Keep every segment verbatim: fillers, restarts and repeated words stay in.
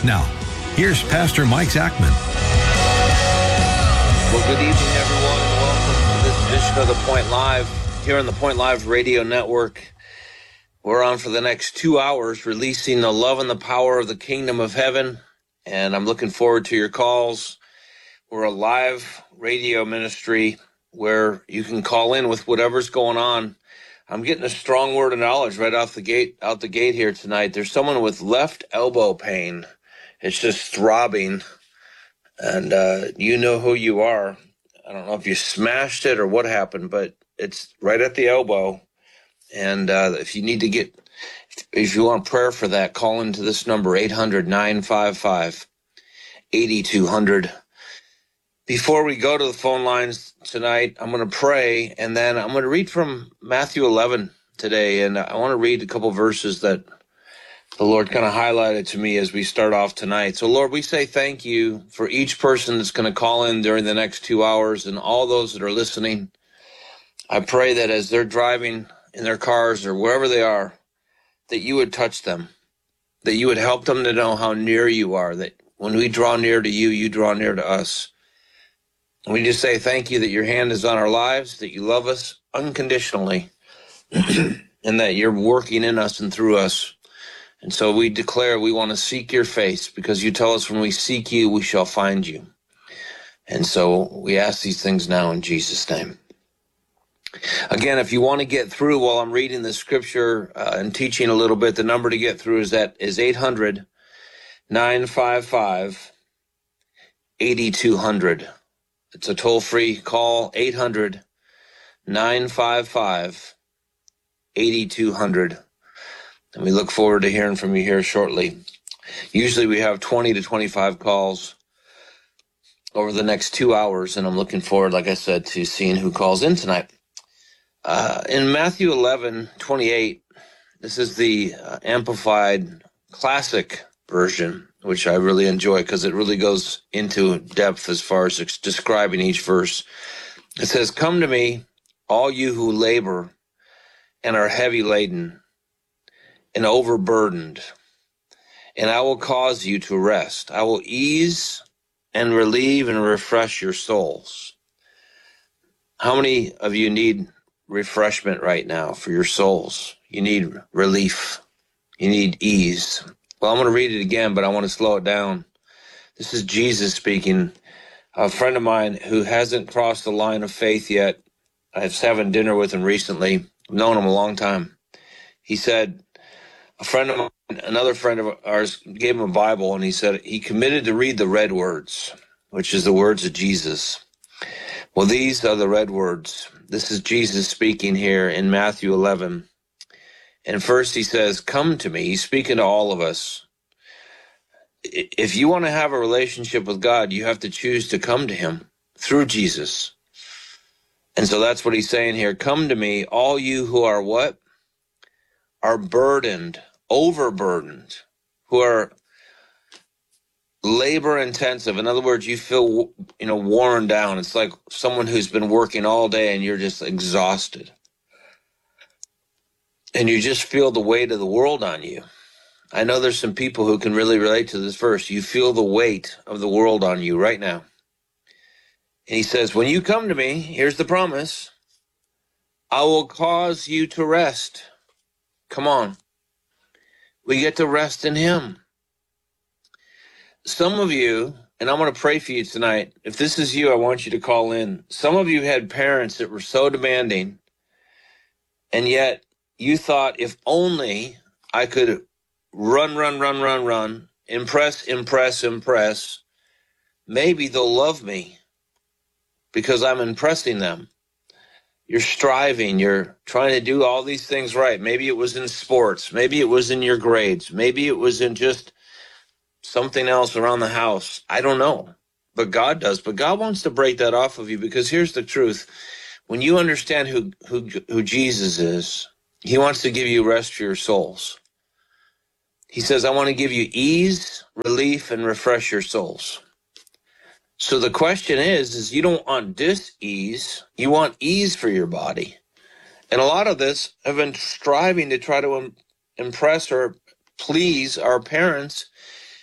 Now, here's Pastor Mike Zachman. Well, good evening, everyone, and welcome to this edition of The Point Live here on the Point Live Radio Network. We're on for the next two hours releasing the love and the power of the kingdom of heaven, and I'm looking forward to your calls. We're a live radio ministry where you can call in with whatever's going on. I'm getting a strong word of knowledge right off the gate, out the gate here tonight. There's someone with left elbow pain. It's just throbbing, and uh, you know who you are. I don't know if you smashed it or what happened, but it's right at the elbow. And uh, if you need to get, if you want prayer for that, call into this number, eight hundred, nine five five, eight two zero zero. Before we go to the phone lines tonight, I'm going to pray, and then I'm going to read from Matthew eleven today. And I want to read a couple verses that the Lord kind of highlighted to me as we start off tonight. So, Lord, we say thank you for each person that's going to call in during the next two hours and all those that are listening. I pray that as they're driving in their cars or wherever they are, that you would touch them, that you would help them to know how near you are, that when we draw near to you, you draw near to us. And we just say thank you that your hand is on our lives, that you love us unconditionally, and that you're working in us and through us. And so we declare we want to seek your face, because you tell us when we seek you, we shall find you. And so we ask these things now in Jesus' name. Again, if you want to get through while I'm reading the scripture uh, and teaching a little bit, the number to get through is that is eight hundred, nine five five, eight two zero zero. It's a toll-free call, eight hundred, nine five five, eight two zero zero. And we look forward to hearing from you here shortly. Usually we have twenty to twenty-five calls over the next two hours, and I'm looking forward, like I said, to seeing who calls in tonight. Uh, in Matthew eleven twenty-eight, this is the uh, Amplified Classic version, which I really enjoy because it really goes into depth as far as ex- describing each verse. It says, "Come to me, all you who labor and are heavy laden and overburdened, and I will cause you to rest. I will ease and relieve and refresh your souls." How many of you need refreshment right now for your souls? You need relief. You need ease. Well, I'm going to read it again, but I want to slow it down. This is Jesus speaking. A friend of mine who hasn't crossed the line of faith yet, I was having dinner with him recently. I've known him a long time. He said, a friend of mine, another friend of ours gave him a Bible, and he said he committed to read the red words, which is the words of Jesus. Well, these are the red words. This is Jesus speaking here in Matthew eleven. And first he says, "Come to me." He's speaking to all of us. If you want to have a relationship with God, you have to choose to come to him through Jesus. And so that's what he's saying here. "Come to me, all you who are" what? Are burdened, overburdened, who are labor intensive. In other words, you feel, you know, worn down. It's like someone who's been working all day and you're just exhausted. And you just feel the weight of the world on you. I know there's some people who can really relate to this verse. You feel the weight of the world on you right now. And he says, when you come to me, here's the promise, I will cause you to rest. Come on. We get to rest in him. Some of you, and I'm going to pray for you tonight. If this is you, I want you to call in. Some of you had parents that were so demanding, and yet you thought, if only I could run, run, run, run, run, impress, impress, impress, maybe they'll love me because I'm impressing them. You're striving, you're trying to do all these things right. Maybe it was in sports, maybe it was in your grades, maybe it was in just something else around the house. I don't know, but God does. But God wants to break that off of you, because here's the truth. When you understand who, who, who Jesus is, he wants to give you rest for your souls. He says, I want to give you ease, relief, and refresh your souls. So the question is, is you don't want dis-ease, you want ease for your body. And a lot of this have been striving to try to im- impress or please our parents,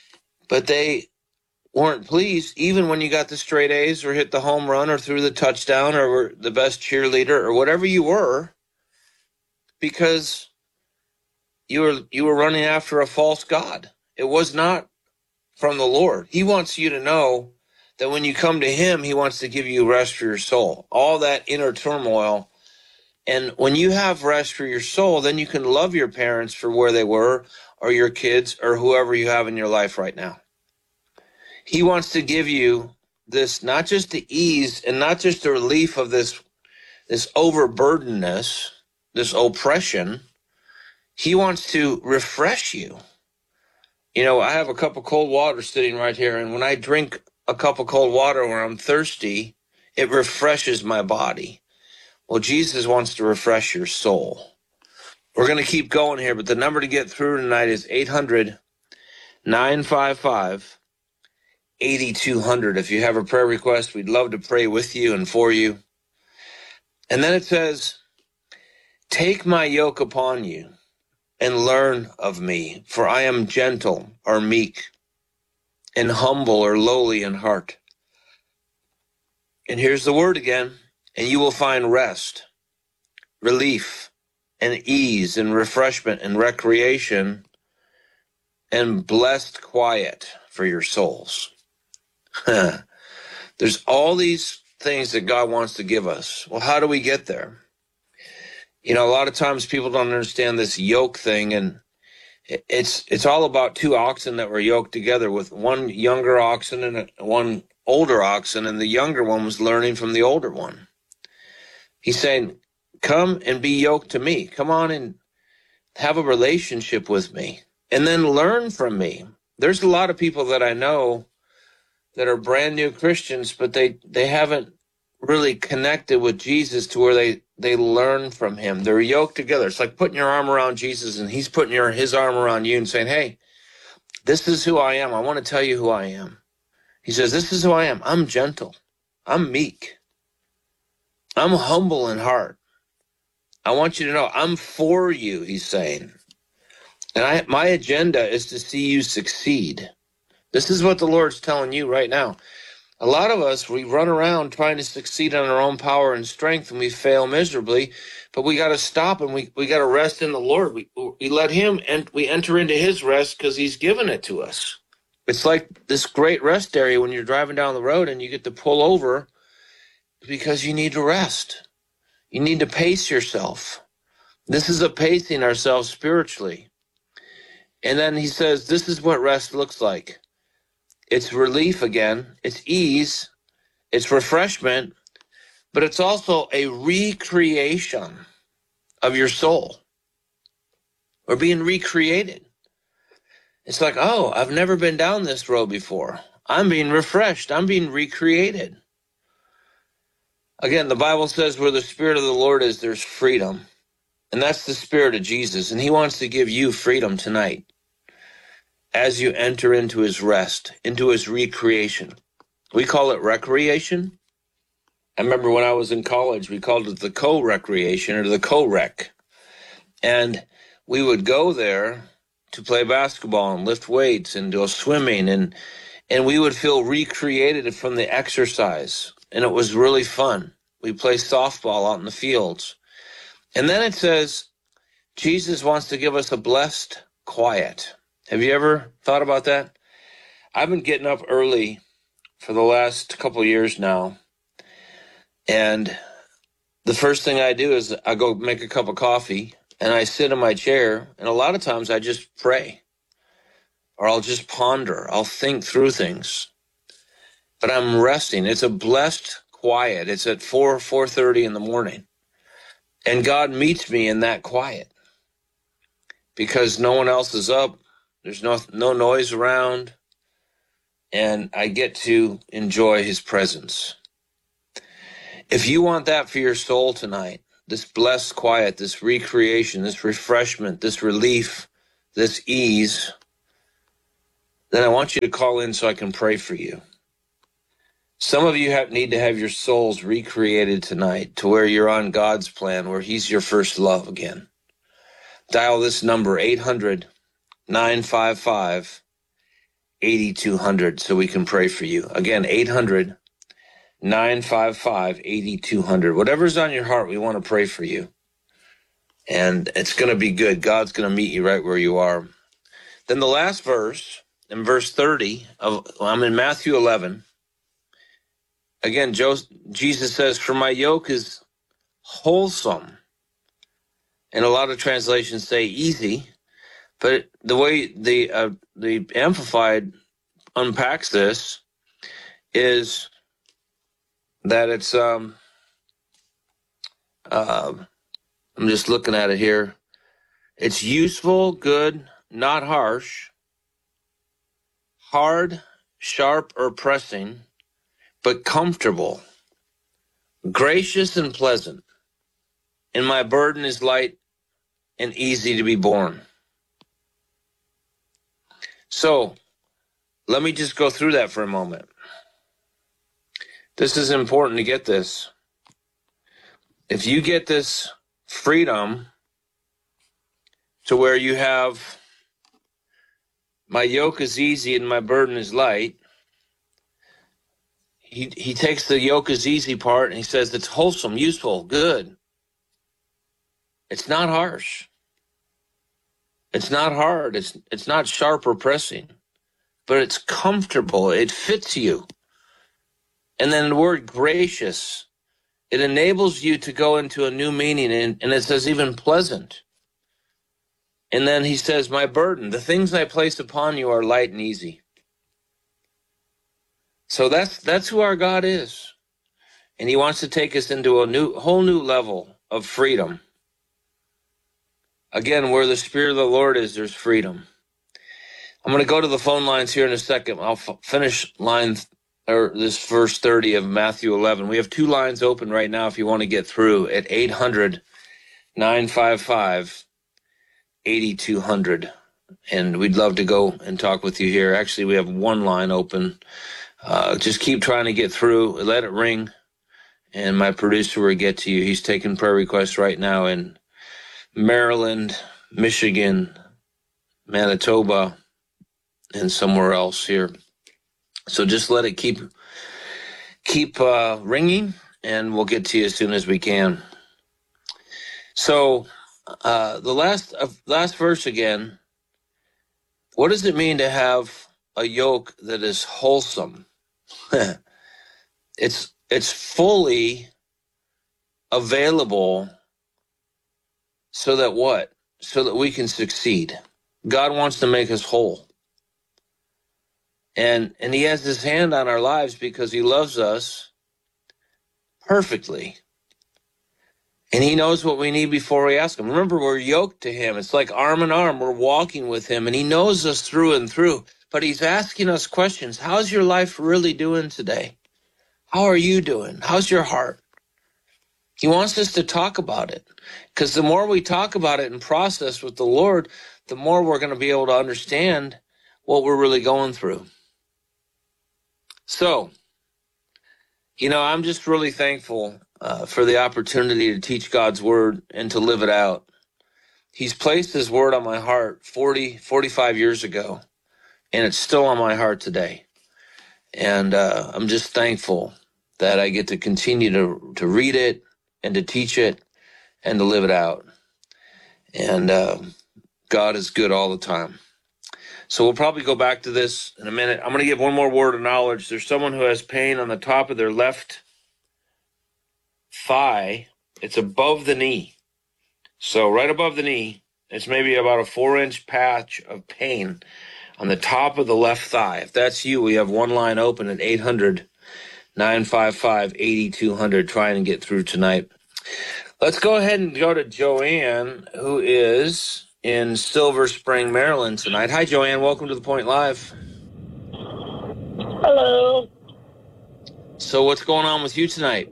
but they weren't pleased even when you got the straight A's or hit the home run or threw the touchdown or were the best cheerleader or whatever you were, because you were you were running after a false god. It was not from the Lord. He wants you to know that when you come to him, he wants to give you rest for your soul, all that inner turmoil. And when you have rest for your soul, then you can love your parents for where they were, or your kids, or whoever you have in your life right now. He wants to give you this, not just the ease and not just the relief of this, this overburdenedness, this oppression. He wants to refresh you. You know, I have a cup of cold water sitting right here, and when I drink a cup of cold water when I'm thirsty, it refreshes my body. Well, Jesus wants to refresh your soul. We're going to keep going here, but the number to get through tonight is eight hundred, nine five five, eight two zero zero. If you have a prayer request, we'd love to pray with you and for you. And then it says, take my yoke upon you and learn of me, for I am gentle or meek and humble or lowly in heart. And here's the word again, and you will find rest, relief, and ease and refreshment and recreation and blessed quiet for your souls. There's all these things that God wants to give us. Well, how do we get there? You know, a lot of times people don't understand this yoke thing, and it's it's all about two oxen that were yoked together, with one younger oxen and a, one older oxen, and the younger one was learning from the older one. He's saying, come and be yoked to me. Come on and have a relationship with me, and then learn from me. There's a lot of people that I know that are brand new Christians, but they, they haven't really connected with Jesus to where they, they learn from him. They're yoked together. It's like putting your arm around Jesus, and he's putting your his arm around you and saying, hey, this is who I am. I want to tell you who I am. He says, this is who I am. I'm gentle. I'm meek. I'm humble in heart. I want you to know I'm for you, he's saying. And I, my agenda is to see you succeed. This is what the Lord's telling you right now. A lot of us, we run around trying to succeed on our own power and strength, and we fail miserably. But we got to stop, and we, we got to rest in the Lord. We, we let him, and we enter into his rest because he's given it to us. It's like this great rest area when you're driving down the road and you get to pull over because you need to rest. You need to pace yourself. This is a pacing ourselves spiritually. And then he says, this is what rest looks like. It's relief again, it's ease, it's refreshment, but it's also a recreation of your soul. We're being recreated. It's like, oh, I've never been down this road before. I'm being refreshed. I'm being recreated. Again, the Bible says where the Spirit of the Lord is, there's freedom. And that's the Spirit of Jesus. And he wants to give you freedom tonight as you enter into his rest, into his recreation. We call it recreation. I remember when I was in college, we called it the co-recreation or the co-rec. And we would go there to play basketball and lift weights and go swimming, and and we would feel recreated from the exercise. And it was really fun. We play softball out in the fields. And then it says, Jesus wants to give us a blessed quiet. Have you ever thought about that? I've been getting up early for the last couple of years now. And the first thing I do is I go make a cup of coffee and I sit in my chair. And a lot of times I just pray, or I'll just ponder. I'll think through things. But I'm resting. It's a blessed quiet. It's at four, four thirty in the morning. And God meets me in that quiet because no one else is up. There's no, no noise around. And I get to enjoy his presence. If you want that for your soul tonight, this blessed quiet, this recreation, this refreshment, this relief, this ease, then I want you to call in so I can pray for you. Some of you have, need to have your souls recreated tonight to where you're on God's plan, where he's your first love again. Dial this number, eight hundred, nine five five, eighty-two hundred so we can pray for you. Again, eight hundred, nine five five, eighty-two hundred. Whatever's on your heart, we want to pray for you. And it's going to be good. God's going to meet you right where you are. Then the last verse, in verse thirty, of I'm in Matthew eleven. Again, Jesus says, "For my yoke is wholesome." And a lot of translations say easy. But the way the uh, the Amplified unpacks this is that it's, um, uh, I'm just looking at it here. It's useful, good, not harsh, hard, sharp, or pressing, but comfortable, gracious and pleasant. And my burden is light and easy to be borne. So, let me just go through that for a moment. This is important to get this. If you get this freedom to where you have, my yoke is easy and my burden is light, he, he takes the yoke is easy part and he says it's wholesome, useful, good. It's not harsh. It's not hard. It's, it's not sharp or pressing. But it's comfortable. It fits you. And then the word gracious, it enables you to go into a new meaning, and, and it says even pleasant. And then he says, my burden, the things I place upon you are light and easy. So that's that's who our God is. And he wants to take us into a new, whole new level of freedom. Again, where the Spirit of the Lord is, there's freedom. I'm going to go to the phone lines here in a second. I'll f- finish line th- or this verse thirty of Matthew eleven. We have two lines open right now if you want to get through at eight hundred, nine five five, eighty-two hundred. And we'd love to go and talk with you here. Actually, we have one line open. Uh, just keep trying to get through. Let it ring, and my producer will get to you. He's taking prayer requests right now in Maryland, Michigan, Manitoba, and somewhere else here. So just let it keep keep uh, ringing, and we'll get to you as soon as we can. So uh, the last uh, last verse again. What does it mean to have a yoke that is wholesome? it's it's fully available so that what? So that we can succeed. God wants to make us whole. And and he has his hand on our lives because he loves us perfectly. And he knows what we need before we ask him. Remember, we're yoked to him. It's like arm in arm. We're walking with him, and he knows us through and through. But he's asking us questions. How's your life really doing today? How are you doing? How's your heart? He wants us to talk about it. Because the more we talk about it and process with the Lord, the more we're going to be able to understand what we're really going through. So, you know, I'm just really thankful uh, for the opportunity to teach God's word and to live it out. He's placed his word on my heart forty, forty-five years ago, and it's still on my heart today. And uh, I'm just thankful that I get to continue to, to read it and to teach it and to live it out. And uh, God is good all the time. So we'll probably go back to this in a minute. I'm going to give one more word of knowledge. There's someone who has pain on the top of their left thigh. It's above the knee. So right above the knee, it's maybe about a four-inch patch of pain on the top of the left thigh. If that's you, we have one line open at eight hundred, nine five five, eighty-two hundred, trying to get through tonight. Let's go ahead and go to Joanne, who is in Silver Spring, Maryland tonight. Hi, Joanne. Welcome to The Point Live. Hello. So what's going on with you tonight?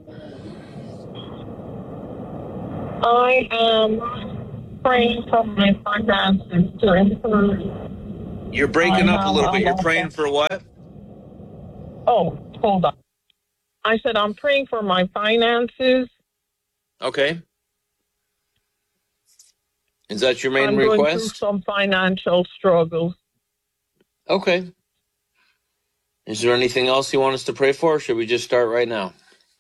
I am praying for my finances to improve. You're breaking I up a little bit. You're have- praying for what? Oh, hold on. I said I'm praying for my finances. Okay. Is that your main I'm request? going through some financial struggles. Okay. Is there anything else you want us to pray for, or should we just start right now?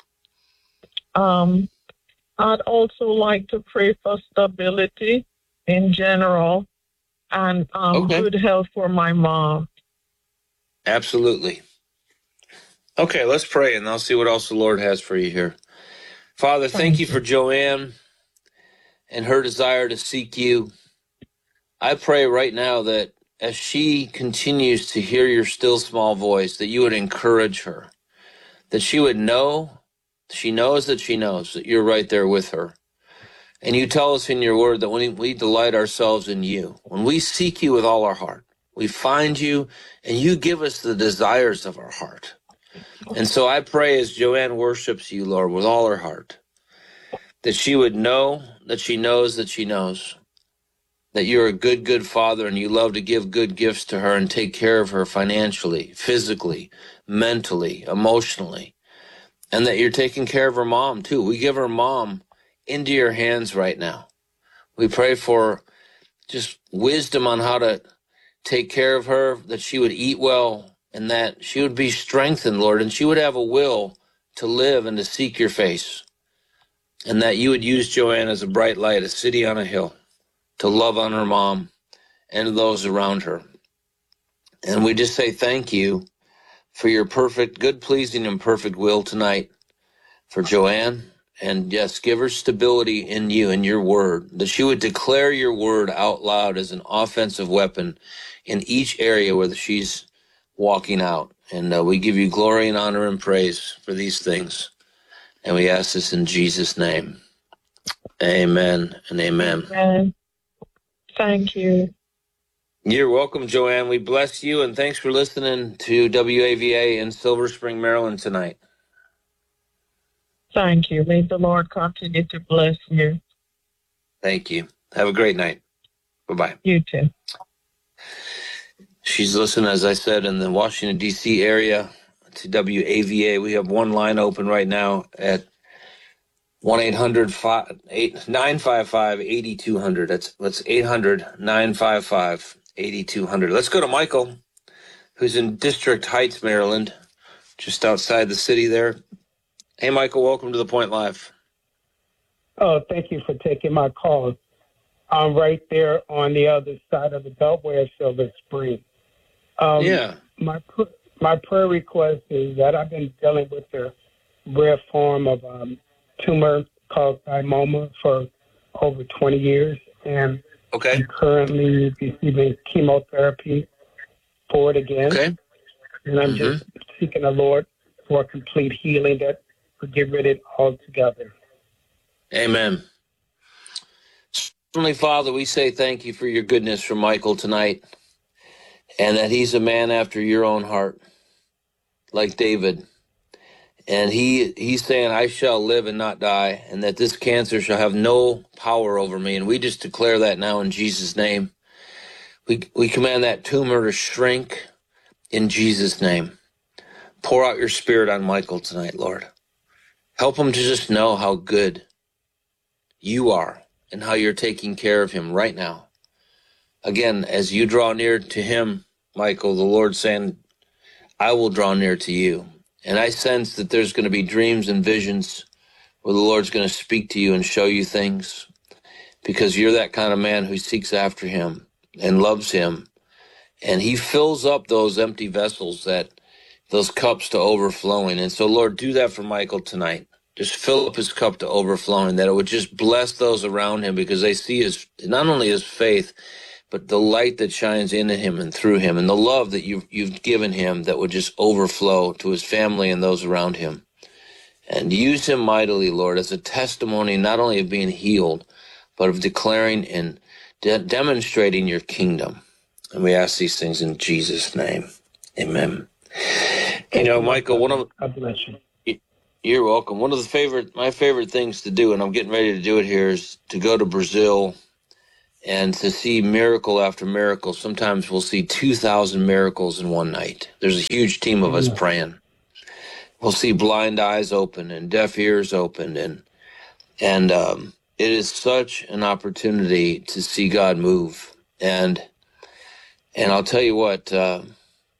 Um, I'd also like to pray for stability in general and um, Okay. good health for my mom. Absolutely. Okay, let's pray, and I'll see what else the Lord has for you here. Father, thank, Thank you you. for Joanne and her desire to seek you. I pray right now that as she continues to hear your still small voice, that you would encourage her, that she would know, she knows that she knows that you're right there with her. And you tell us in your word that when we delight ourselves in you, when we seek you with all our heart, we find you and you give us the desires of our heart. And so I pray as Joanne worships you, Lord, with all her heart, that she would know that she knows that she knows that you're a good, good father and you love to give good gifts to her and take care of her financially, physically, mentally, emotionally, and that you're taking care of her mom too. We give her mom into your hands right now. We pray for just wisdom on how to take care of her, that she would eat well and that she would be strengthened, Lord, and she would have a will to live and to seek your face, and that you would use Joanne as a bright light, a city on a hill, to love on her mom and those around her. And we just say thank you for your perfect, good, pleasing, and perfect will tonight for Joanne. And yes, give her stability in you and your word, that she would declare your word out loud as an offensive weapon in each area where she's walking out. And uh, we give you glory and honor and praise for these things. And we ask this in Jesus' name. Amen and amen. Amen. Thank you. You're welcome, Joanne. We bless you, and thanks for listening to W A V A in Silver Spring, Maryland tonight. Thank you. May the Lord continue to bless you. Thank you. Have a great night. Bye-bye. You too. She's listening, as I said, in the Washington, D C area to W A V A. We have one line open right now at one eight hundred nine five five eight two zero zero. That's, that's eight hundred nine five five eight two zero zero. Let's go to Michael, who's in District Heights, Maryland, just outside the city there. Hey, Michael, welcome to The Point Live. Oh, thank you for taking my call. I'm right there on the other side of the Beltway of Silver Spring. Um, yeah. My pr- my prayer request is that I've been dealing with a rare form of um, tumor called thymoma for over twenty years, and Okay. I'm currently receiving chemotherapy for it again. Okay. And I'm mm-hmm. just seeking the Lord for complete healing that will get rid of it altogether. Amen. Heavenly Father, we say thank you for your goodness for Michael tonight, and that he's a man after your own heart, like David. And he he's saying, I shall live and not die, and that this cancer shall have no power over me. And we just declare that now in Jesus' name. We, we command that tumor to shrink in Jesus' name. Pour out your spirit on Michael tonight, Lord. Help him to just know how good you are and how you're taking care of him right now. Again, as you draw near to him, Michael, the Lord's saying, I will draw near to you. And I sense that there's going to be dreams and visions where the Lord's going to speak to you and show you things, because you're that kind of man who seeks after him and loves him. And he fills up those empty vessels, that those cups to overflowing. And so, Lord, do that for Michael tonight. Just fill up his cup to overflowing, that it would just bless those around him, because they see his, not only his faith, but the light that shines in him and through him, and the love that you've, you've given him that would just overflow to his family and those around him. And use him mightily, Lord, as a testimony not only of being healed, but of declaring and de- demonstrating your kingdom. And we ask these things in Jesus' name. Amen. You know, Michael, one of God bless you. You're welcome. One of the favorite, my favorite things to do, and I'm getting ready to do it here, is to go to Brazil and to see miracle after miracle. Sometimes we'll see two thousand miracles in one night. There's a huge team of us praying. We'll see blind eyes open and deaf ears open, and and um, it is such an opportunity to see God move. And and I'll tell you what, uh,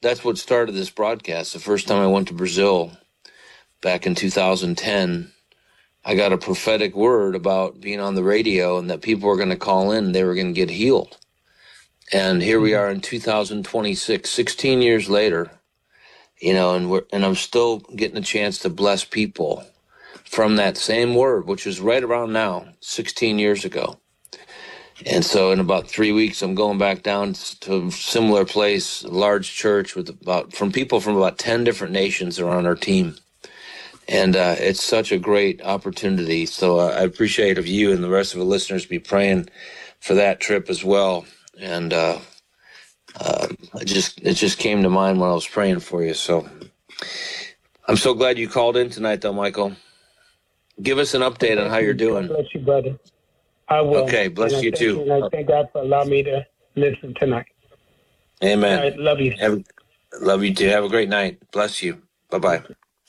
that's what started this broadcast. The first time I went to Brazil back in two thousand ten, I got a prophetic word about being on the radio and that people were going to call in and they were going to get healed. And here we are in two thousand twenty-six, sixteen years later, you know, and we're, and I'm still getting a chance to bless people from that same word, which was right around now, sixteen years ago. And so in about three weeks, I'm going back down to a similar place, a large church with about from people from about ten different nations are on our team. And uh, it's such a great opportunity. So uh, I appreciate if you and the rest of the listeners be praying for that trip as well. And uh, uh, it just it just came to mind when I was praying for you. So I'm so glad you called in tonight, though, Michael. Give us an update on how you're doing. God bless you, brother. I will. Okay, bless and you thank too. You, and I thank God for allowing me to listen tonight. Amen. I love you. Have, love you too. Have a great night. Bless you. Bye-bye.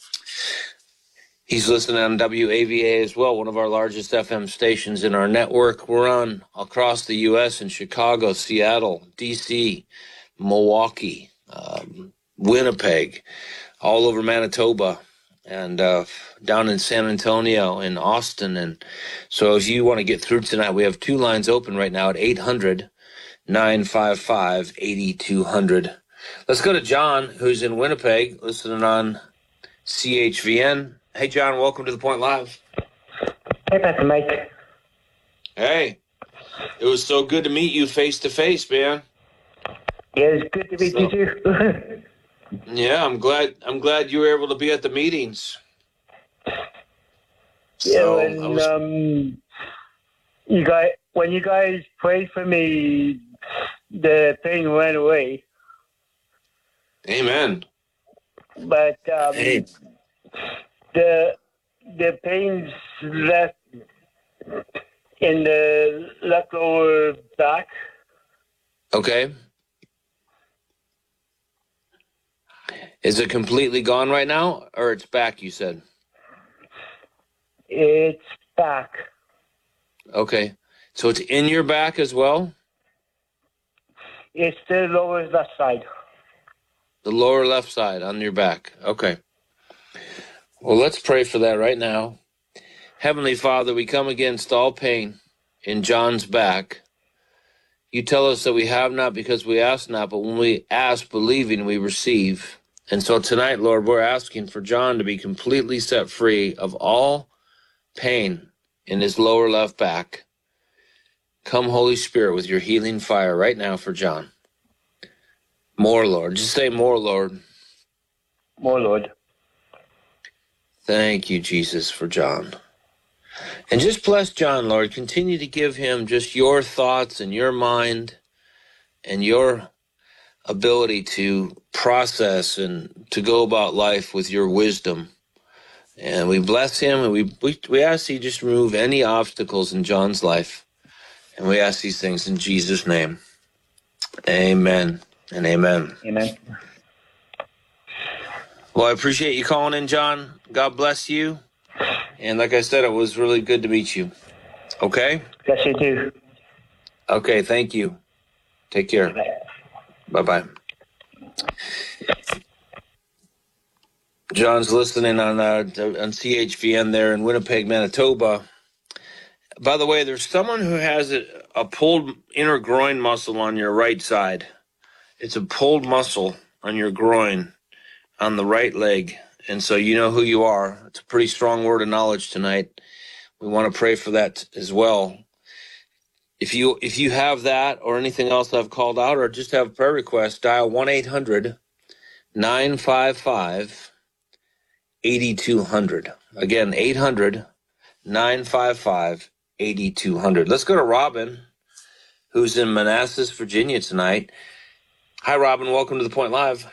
He's listening on W A V A as well, one of our largest F M stations in our network. We're on across the U S in Chicago, Seattle, D C, Milwaukee, um, Winnipeg, all over Manitoba, and uh, down in San Antonio and Austin. And so if you want to get through tonight, we have two lines open right now at eight hundred, nine five five, eight two zero zero. Let's go to John, who's in Winnipeg, listening on C H V N. Hey, John, welcome to The Point Live. Hey, Pastor Mike. Hey, it was so good to meet you face-to-face, man. Yeah, it's good to meet So- you too. Yeah, I'm glad I'm glad you were able to be at the meetings. Yeah, So, when I was- um, you guys, when you guys prayed for me, the pain went away. Amen. But um, Hey. the the pain's left in the left lower back. Okay. Is it completely gone right now, or it's back, you said? It's back. Okay. So it's in your back as well? It's the lower left side. The lower left side on your back. Okay. Well, let's pray for that right now. Heavenly Father, we come against all pain in John's back. You tell us that we have not because we ask not, but when we ask, believing, we receive. And so tonight, Lord, we're asking for John to be completely set free of all pain in his lower left back. Come, Holy Spirit, with your healing fire right now for John. More, Lord. Just say more, Lord. More, Lord. Thank you, Jesus, for John. And just bless John, Lord. Continue to give him just your thoughts and your mind and your ability to process and to go about life with your wisdom. And we bless him, and we, we, we ask you just remove any obstacles in John's life. And we ask these things in Jesus' name. Amen and amen. Amen. Well, I appreciate you calling in, John. God bless you. And like I said, it was really good to meet you. Okay? Bless you too. Okay, thank you. Take care. Bye-bye. John's listening on uh, on C H V N there in Winnipeg, Manitoba. By the way, there's someone who has a, a pulled inner groin muscle on your right side. It's a pulled muscle on your groin on the right leg. And so you know who you are. It's a pretty strong word of knowledge tonight. We want to pray for that as well. If you if you have that or anything else I've called out or just have a prayer request, dial one eight hundred, nine five five, eight two zero zero. Again, eight hundred, nine five five, eight two zero zero. Let's go to Robin, who's in Manassas, Virginia tonight. Hi, Robin. Welcome to The Point Live.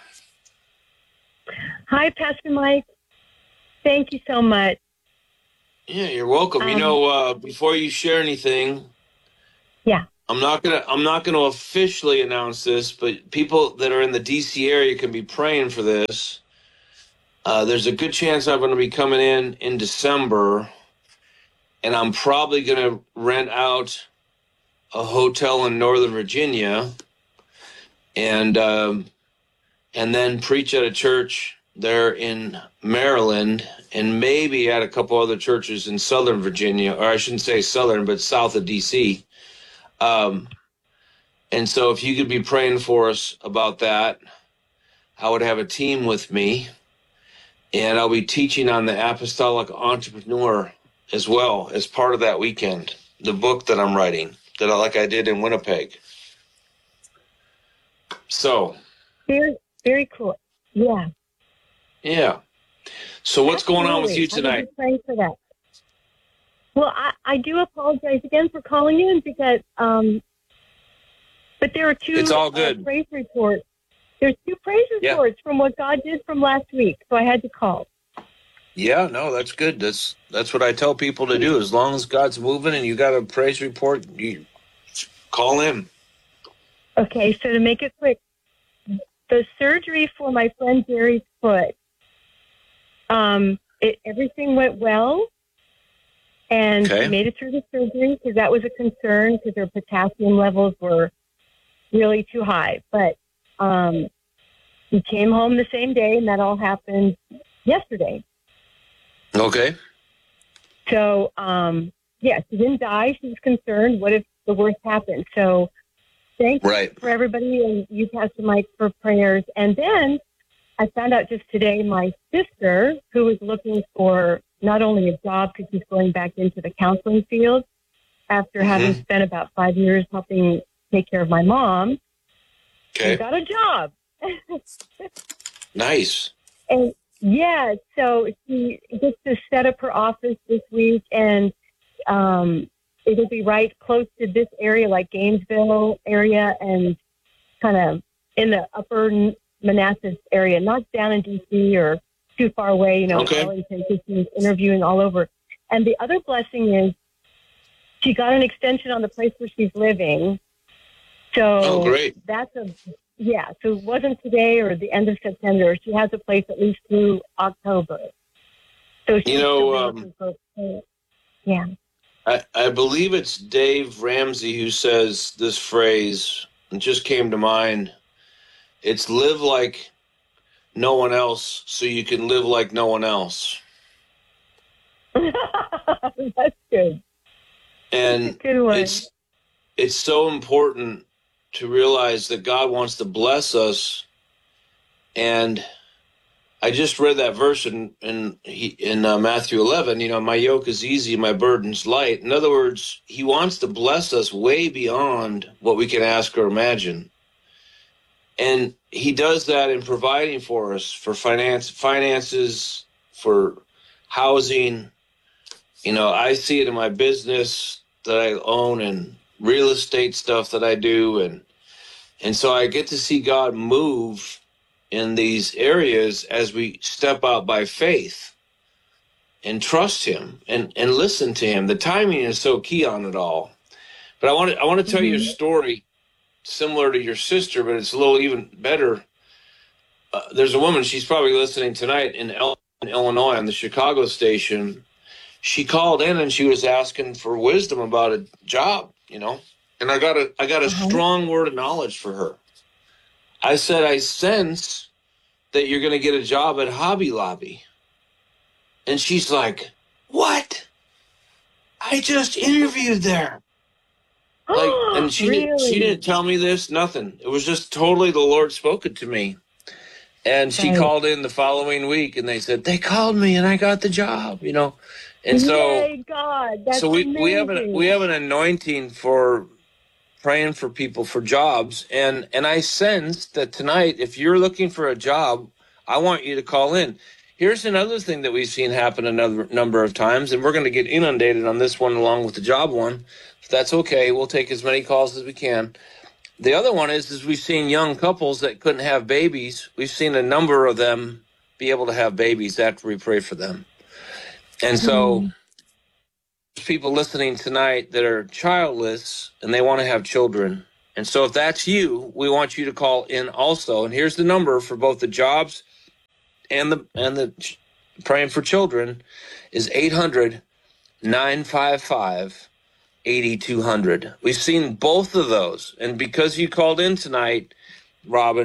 Hi, Pastor Mike. Thank you so much. Yeah, you're welcome. Um, you know, uh, before you share anything, Yeah. I'm not gonna I'm not gonna officially announce this, but people that are in the D C area can be praying for this. Uh, there's a good chance I'm going to be coming in in December, and I'm probably going to rent out a hotel in Northern Virginia, and um, and then preach at a church there in Maryland, and maybe at a couple other churches in Southern Virginia, or I shouldn't say Southern, but south of D C. Um, and so if you could be praying for us about that, I would have a team with me, and I'll be teaching on the Apostolic Entrepreneur as well as part of that weekend, the book that I'm writing, that I, like I did in Winnipeg. So. Very, very cool. Yeah. Yeah. So what's Absolutely. going on with you I tonight? would be praying for that. Well, I, I do apologize again for calling in because, um, but there are two It's all good. Uh, praise reports. There's two praise Yeah. reports from what God did from last week, so I had to call. Yeah, no, that's good. That's that's what I tell people to do. As long as God's moving and you got a praise report, you call in. Okay, so to make it quick, the surgery for my friend Gary's foot, um, it, everything went well, and Okay. she made it through the surgery because that was a concern because her potassium levels were really too high. But um, we came home the same day, and that all happened yesterday. Okay. So, um, yeah, she didn't die. She was concerned. What if the worst happened? So thank you Right. for everybody and you, Pastor Mike, for prayers. And then I found out just today my sister, who was looking for not only a job because she's going back into the counseling field after having Mhm. spent about five years helping take care of my mom, Okay. she got a job. Nice. And yeah, so she gets to set up her office this week, and um, it'll be right close to this area, like Gainesville area, and kind of in the upper Manassas area, not down in D C or too far away, you know, Okay. Arlington, because she's interviewing all over. And the other blessing is she got an extension on the place where she's living. So Oh, great. that's a Yeah, so it wasn't today or the end of September. She has a place at least through October. So she's You know, still um, looking for- yeah. I, I believe it's Dave Ramsey who says this phrase. It just came to mind. It's live like no one else so you can live like no one else. That's good. And That's a good one. it's it's so important to realize that God wants to bless us. And I just read that verse in in, he, in uh, Matthew eleven, you know, my yoke is easy, my burden's light. In other words, he wants to bless us way beyond what we can ask or imagine. And he does that in providing for us for finance, finances, for housing. You know, I see it in my business that I own and real estate stuff that I do. And, and so I get to see God move in these areas as we step out by faith and trust him and, and listen to him. The timing is so key on it all. But I want to, I want to tell Mm-hmm. you a story similar to your sister, but it's a little even better. Uh, there's a woman, she's probably listening tonight in, El- in Illinois on the Chicago station. She called in and she was asking for wisdom about a job, you know, and I got a, I got a Uh-huh. strong word of knowledge for her. I said, I sense that you're going to get a job at Hobby Lobby. And she's like, what? I just interviewed there. Like, and she really? didn't, she didn't tell me this, nothing. It was just totally the Lord spoken to me. And she Right. called in the following week and they said, they called me and I got the job, you know. And so, Yay, God, that's so we, amazing. we have an we have an anointing for praying for people for jobs, and and I sense that tonight, if you're looking for a job, I want you to call in. Here's another thing that we've seen happen another number of times, and we're going to get inundated on this one along with the job one. If that's okay, we'll take as many calls as we can. The other one is is we've seen young couples that couldn't have babies. We've seen a number of them be able to have babies after we pray for them. And so Mm. there's people listening tonight that are childless and they want to have children. And so if that's you, we want you to call in also. And here's the number for both the jobs and the and the ch- praying for children is eight hundred, nine five five, eight two zero zero. We've seen both of those. And because you called in tonight, Robin,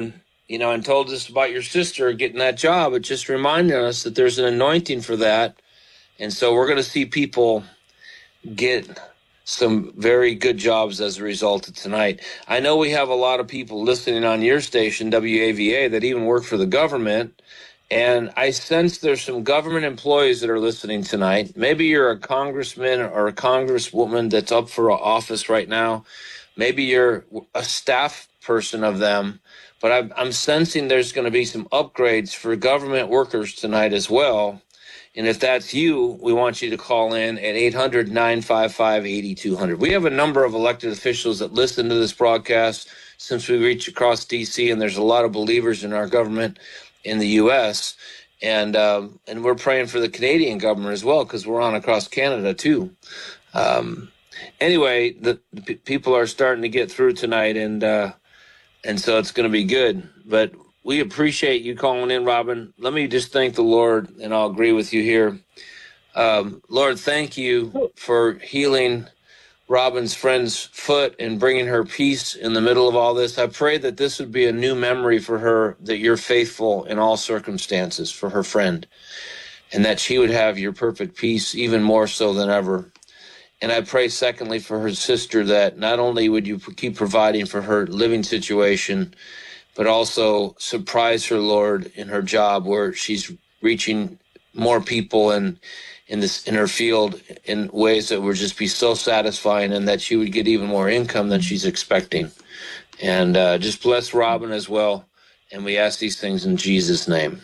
you know, and told us about your sister getting that job. It just reminded us that there's an anointing for that. And so we're going to see people get some very good jobs as a result of tonight. I know we have a lot of people listening on your station, W A V A, that even work for the government. And I sense there's some government employees that are listening tonight. Maybe you're a congressman or a congresswoman that's up for office right now. Maybe you're a staff person of them. But I'm, I'm sensing there's going to be some upgrades for government workers tonight as well. And if that's you, we want you to call in at eight hundred, nine five five, eight two zero zero. We have a number of elected officials that listen to this broadcast since we reach across D C, and there's a lot of believers in our government in the U S, and um, and we're praying for the Canadian government as well, because we're on across Canada too. Um, anyway, the, the p- people are starting to get through tonight, and uh, and so it's going to be good. But we appreciate you calling in, Robin. Let me just thank the Lord, and I'll agree with you here. Um, Lord, thank you for healing Robin's friend's foot and bringing her peace in the middle of all this. I pray that this would be a new memory for her, that you're faithful in all circumstances for her friend, and that she would have your perfect peace even more so than ever. And I pray, secondly, for her sister, that not only would you keep providing for her living situation, but also surprise her, Lord, in her job, where she's reaching more people and in this in her field in ways that would just be so satisfying, and that she would get even more income than she's expecting. And uh, just bless Robin as well. And we ask these things in Jesus' name.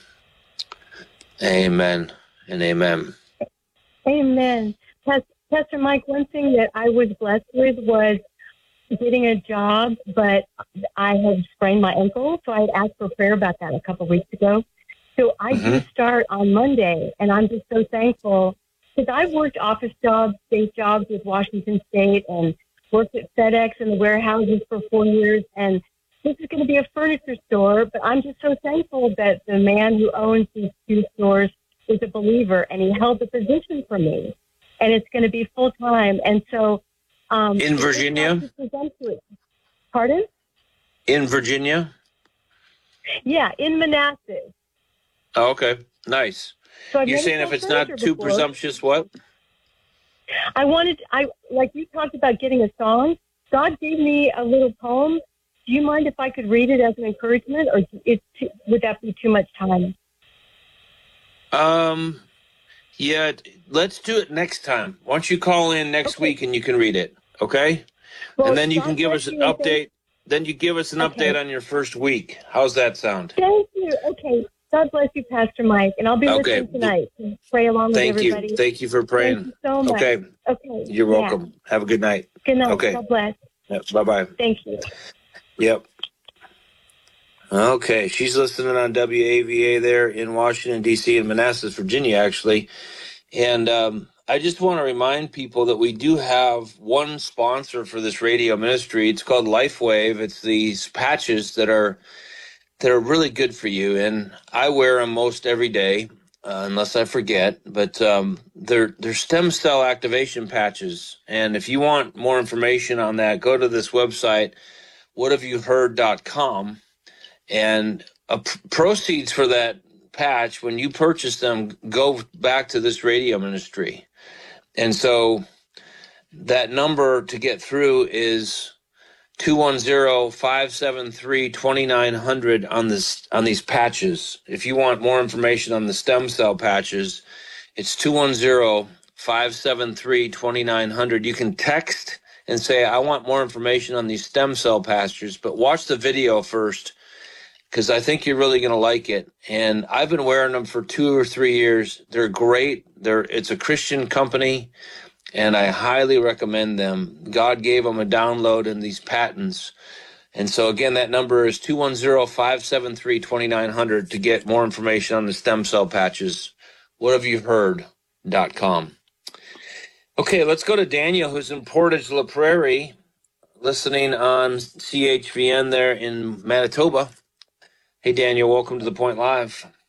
Amen and amen. Amen. Pastor Mike, one thing that I was blessed with was getting a job, but I had sprained my ankle, so I had asked for prayer about that a couple of weeks ago. So I mm-hmm. do start on Monday, and I'm just so thankful, because I've worked office jobs, state jobs with Washington State, and worked at FedEx in the warehouses for four years, and this is going to be a furniture store, but I'm just so thankful that the man who owns these two stores is a believer, and he held the position for me, and it's going to be full-time, and so... Um, in Virginia? Pardon? In Virginia? Yeah, in Manassas. Oh, okay, nice. So You're saying if it's not too before. presumptuous, what? I wanted, I like you talked about getting a song. God gave me a little poem. Do you mind if I could read it as an encouragement, or it, would that be too much time? Um, yeah, let's do it next time. Why don't you call in next okay. week and you can read it, okay? Well, and then you God can give us an update. Think- then you give us an okay. update on your first week. How's that sound? Thank you. Okay. God bless you, Pastor Mike, and I'll be okay. listening tonight. Pray along Thank with everybody. You. Thank you for praying. Thank you so much. Okay. Okay. You're welcome. Yeah. Have a good night. Good night. Okay. God bless. Yeah, bye-bye. Thank you. Yep. Okay. She's listening on W A V A there in Washington, D C, and Manassas, Virginia, actually. And um, I just want to remind people that we do have one sponsor for this radio ministry. It's called LifeWave. It's these patches that are that are really good for you, and I wear them most every day, uh, unless I forget. But um, they're they're stem cell activation patches, and if you want more information on that, go to this website, what have you heard dot com, and uh, p- proceeds for that patch, when you purchase them, go back to this radio ministry. And so that number to get through is two one zero, five seven three, two nine zero zero on this on these patches. If you want more information on the stem cell patches, it's two one zero, five seven three, two nine zero zero. You can text and say, I want more information on these stem cell patches, but watch the video first, because I think you're really going to like it. And I've been wearing them for two or three years. They're great. They're it's a Christian company, and I highly recommend them. God gave them a download in these patents. And so, again, that number is two one zero, five seven three, two nine zero zero to get more information on the stem cell patches. what have you heard dot com. Okay, let's go to Daniel, who's in Portage La Prairie, listening on C H V N there in Manitoba. Hey, Daniel, welcome to The Point Live.